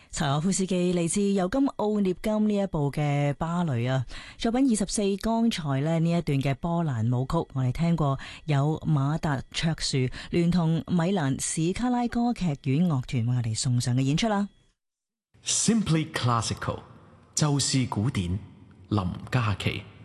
柴可夫斯基嚟自尤金奧涅金呢一部嘅芭蕾啊，作品24。剛才呢一段嘅波蘭舞曲，我哋聽過有馬達卓樹聯同米蘭史卡拉歌劇院樂團為我哋送上嘅演出啦。 Simply Classical， 就是古典，林嘉琪。